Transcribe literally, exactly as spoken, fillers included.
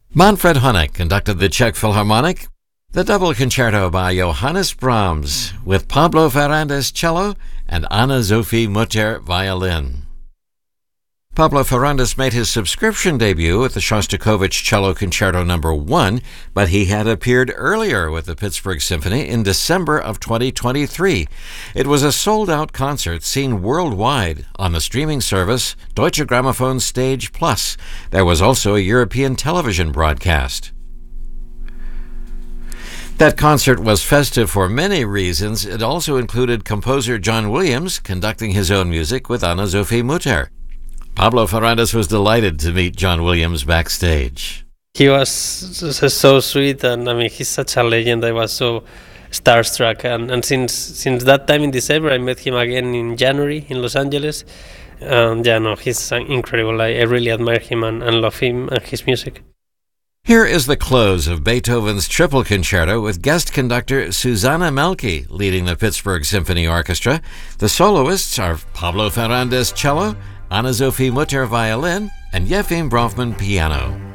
Manfred Honeck conducted the Czech Philharmonic, the double concerto by Johannes Brahms with Pablo Ferrandis cello and Anna-Sophie Mutter violin. Pablo Ferrandis made his subscription debut at the Shostakovich Cello Concerto number one, but he had appeared earlier with the Pittsburgh Symphony in December of twenty twenty-three. It was a sold-out concert seen worldwide on the streaming service Deutsche Grammophon Stage Plus. There was also a European television broadcast. That concert was festive for many reasons. It also included composer John Williams conducting his own music with Anna-Sophie Mutter. Pablo Ferrandis was delighted to meet John Williams backstage. He was so sweet, and I mean, he's such a legend. I was so starstruck, and, and since since that time in December, I met him again in January in Los Angeles. And yeah, no, he's incredible. I, I really admire him and, and love him and his music. Here is the close of Beethoven's Triple Concerto with guest conductor Susanna Melke leading the Pittsburgh Symphony Orchestra. The soloists are Pablo Ferrandis cello, Anna-Sophie Mutter violin, and Yefim Brofman piano.